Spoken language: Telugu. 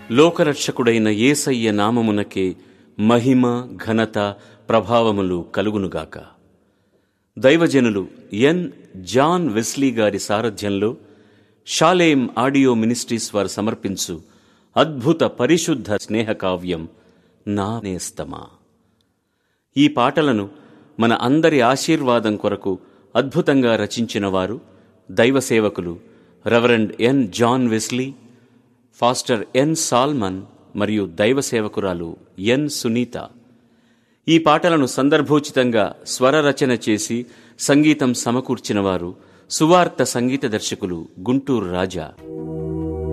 లోకరక్షకుడైన యేసయ్య నామమునకే మహిమ, ఘనత, ప్రభావములు కలుగునుగాక. దైవజనులు ఎన్. జాన్ వెస్లీ గారి సారథ్యంలో షాలేం ఆడియో మినిస్ట్రీస్ వారు సమర్పించు అద్భుత పరిశుద్ధ స్నేహకావ్యం నా నేస్తమా. ఈ పాటలను మన అందరి ఆశీర్వాదం కొరకు అద్భుతంగా రచించిన వారు దైవ సేవకులు రెవరెండ్ ఎన్. జాన్ వెస్లీ, ఫాస్టర్ ఎన్. సాల్మన్ మరియు దైవ సేవకురాలు ఎన్. సునీత. ఈ పాటలను సందర్భోచితంగా స్వర రచన చేసి సంగీతం సమకూర్చిన వారు సువార్త సంగీత దర్శకులు గుంటూరు రాజా.